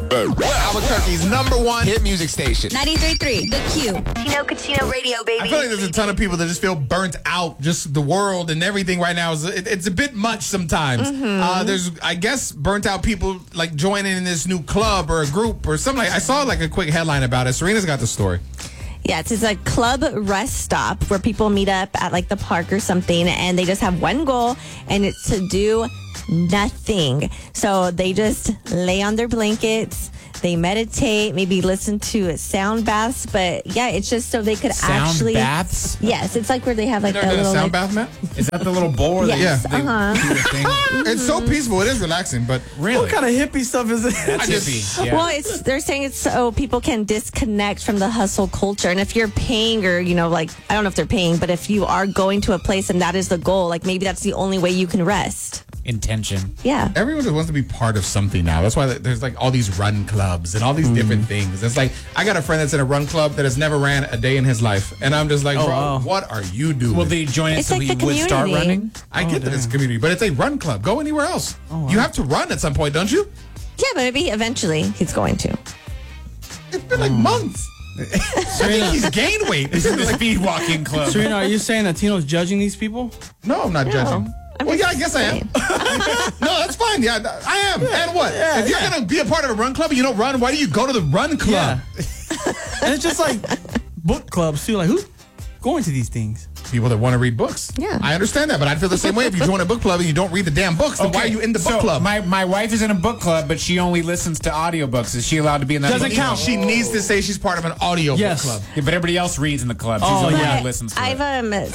Albuquerque's #1 hit music station. 93.3, The Q. Chino Cucino Radio, baby. I feel like there's a ton of people that just feel burnt out. Just the world and everything right now it's a bit much sometimes. There's, I guess, burnt out people like joining in this new club or a group or something. I saw like a quick headline about it. Serena's got the story. Yeah, it's a club rest stop where people meet up at like the park or something, and they just have one goal, and it's to do nothing. So they just lay on their blankets, they meditate, maybe listen to sound baths, but yeah, it's just so they could Sound baths? Yes, it's like where they have like Never that been a little sound bath, Matt? Is that the little bowl? Where Yes, they do a thing? It's so peaceful. It is relaxing, but Really? What kind of hippie stuff is it? That's hippie. Yeah. Well, they're saying it's so people can disconnect from the hustle culture. And if you're paying or, like, I don't know if they're paying, but if you are going to a place and that is the goal, like maybe that's the only way you can rest. Intention. Yeah. everyone just wants to be part of something now. That's why there's like all these run clubs and all these different things. It's like, I got a friend that's in a run club that has never ran a day in his life. And I'm just like, bro, wow. what are you doing? Will they join it It's so like he the would start community. running? I get that it's a community, but it's a run club. Go anywhere else. You have to run at some point, don't you? Yeah, but maybe eventually he's going to. It's been like months. I think he's gained weight. This is the speed walking club. Serena, are you saying that Tino's judging these people? No, I'm not judging. I'm Well, just yeah, I guess I am. saying. No, that's fine. Yeah, I am. And what? If you're going to be a part of a run club and you don't run, why do you go to the run club? And it's just like book clubs too. Like, who's going to these things? People that want to read books. Yeah. I understand that, but I'd feel the same way if you join a book club and you don't read the damn books. Then why are you in the book club? My wife is in a book club, but she only listens to audiobooks. Is she allowed to be in that Doesn't book count. club? She needs to say she's part of an audio Yes. book club. Yeah, but everybody else reads in the club. She's the only one who listens to it.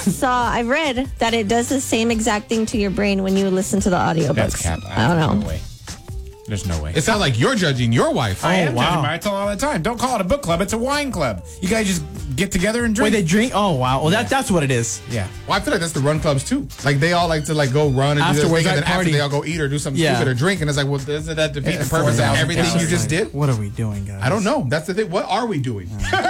I read that it does the same exact thing to your brain when you listen to the audiobooks. That's cap. I don't know. No way. There's no way. It sounds like you're judging your wife. I am wow. judging my. I tell her all the time. Don't call it a book club. It's a wine club. You guys just get together and Wait, drink. they drink? Oh, wow. Well, that's what it is. Yeah. Well, I feel like that's the run clubs too. Like they all like to like go run and do this Afterwards, thing, and then like, after party. they all go eat or do something Yeah. stupid or drink, and it's like, well, doesn't that defeat the It's purpose of 4,000 everything you calories. just did? What are we doing, guys? I don't know. That's the thing. What are we doing?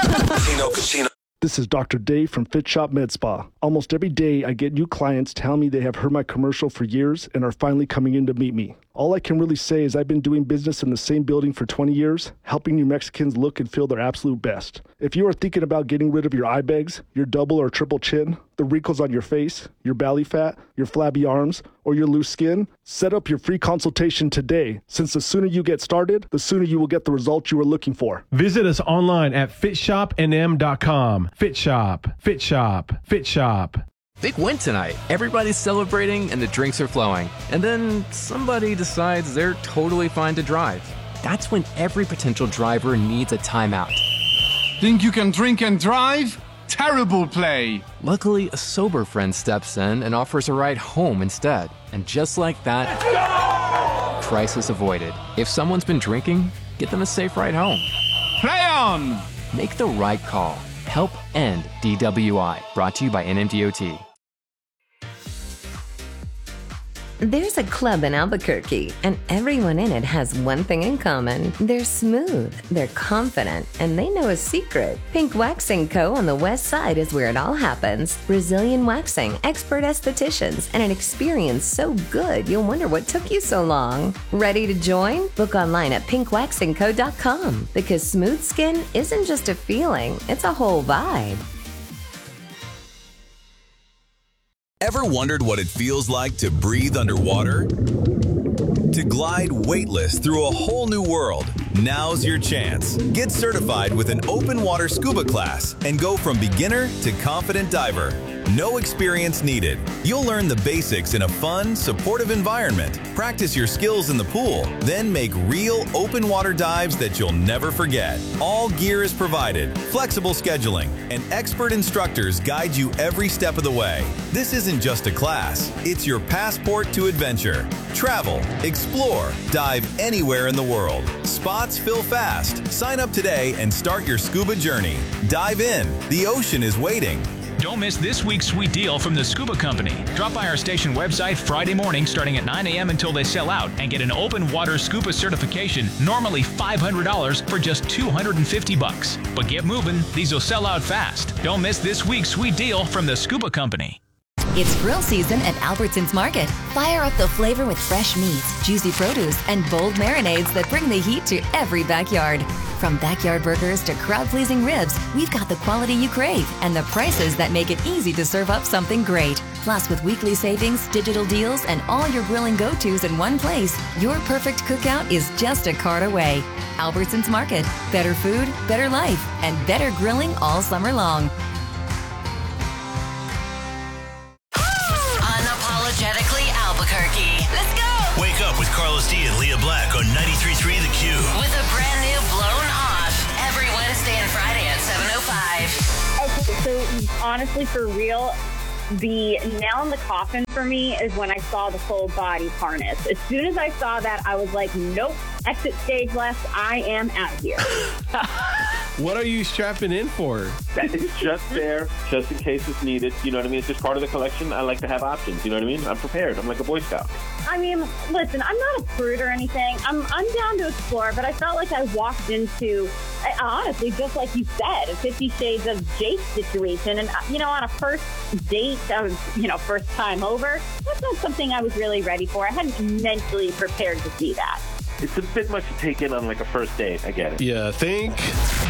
This is Dr. Dave from Fit Shop Med Spa. Almost every day, I get new clients tell me they have heard my commercial for years and are finally coming in to meet me. All I can really say is I've been doing business in the same building for 20 years, helping New Mexicans look and feel their absolute best. If you are thinking about getting rid of your eye bags, your double or triple chin, the wrinkles on your face, your belly fat, your flabby arms, or your loose skin, set up your free consultation today, since the sooner you get started, the sooner you will get the results you are looking for. Visit us online at fitshopnm.com. Fit Shop, Fit Shop, Fit Shop. Big win tonight. Everybody's celebrating and the drinks are flowing. And then somebody decides they're totally fine to drive. That's when every potential driver needs a timeout. Think you can drink and drive? Terrible play. Luckily, a sober friend steps in and offers a ride home instead. And just like that, crisis avoided. If someone's been drinking, get them a safe ride home. Play on! Make the right call. Help end DWI. Brought to you by NMDOT. There's a club in Albuquerque, and everyone in it has one thing in common. They're smooth, they're confident, and they know a secret. Pink Waxing Co. on the west side is where it all happens. Brazilian waxing, expert estheticians, and an experience so good you'll wonder what took you so long. Ready to join? Book online at pinkwaxingco.com, because smooth skin isn't just a feeling, it's a whole vibe. Ever wondered what it feels like to breathe underwater? To glide weightless through a whole new world? Now's your chance. Get certified with an open water scuba class and go from beginner to confident diver. No experience needed. You'll learn the basics in a fun, supportive environment. Practice your skills in the pool, then make real open water dives that you'll never forget. All gear is provided, flexible scheduling, and expert instructors guide you every step of the way. This isn't just a class, it's your passport to adventure. Travel, explore, dive anywhere in the world. Spots fill fast. Sign up today and start your scuba journey. Dive in. The ocean is waiting. Don't miss this week's sweet deal from the Scuba Company. Drop by our station website Friday morning starting at 9 a.m. until they sell out and get an open water scuba certification, normally $500 for just $250. But get moving, these will sell out fast. Don't miss this week's sweet deal from the Scuba Company. It's grill season at Albertsons Market. Fire up the flavor with fresh meats, juicy produce, and bold marinades that bring the heat to every backyard. From backyard burgers to crowd-pleasing ribs, we've got the quality you crave and the prices that make it easy to serve up something great. Plus, with weekly savings, digital deals, and all your grilling go-tos in one place, your perfect cookout is just a cart away. Albertsons Market. Better food, better life, and better grilling all summer long. Unapologetically Albuquerque. Let's go! Wake up with Carlos D and Leah Black on 93.3 The Q. With a brand new Blown Off every Wednesday and Friday at 7:05. Okay, so honestly, for real, the nail in the coffin for me is when I saw the full body harness. As soon as I saw that, I was like, nope, exit stage left. I am out of here. What are you strapping in for? It's just there, just in case it's needed. You know what I mean? It's just part of the collection. I like to have options. You know what I mean? I'm prepared. I'm like a Boy Scout. I mean, listen, I'm not a prude or anything. I'm down to explore, but I felt like I walked into, honestly, just like you said, a 50 Shades of Jake situation. And, on a first date, first time over, that's not something I was really ready for. I hadn't mentally prepared to see that. It's a bit much to take in on like a first date. I get it. Yeah, think